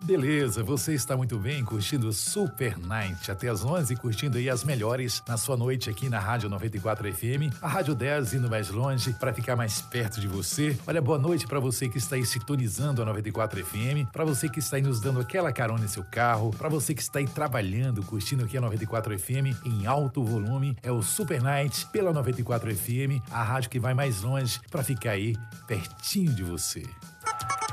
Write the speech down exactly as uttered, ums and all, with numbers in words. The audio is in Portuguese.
Beleza, você está muito bem curtindo o Super Night até as onze, curtindo aí as melhores na sua noite aqui na Rádio noventa e quatro F M, a Rádio dez indo mais longe para ficar mais perto de você. Olha, boa noite para você que está aí sintonizando a noventa e quatro F M, para você que está aí nos dando aquela carona em seu carro, para você que está aí trabalhando, curtindo aqui a noventa e quatro F M em alto volume. É o Super Night pela noventa e quatro F M, a rádio que vai mais longe para ficar aí pertinho de você.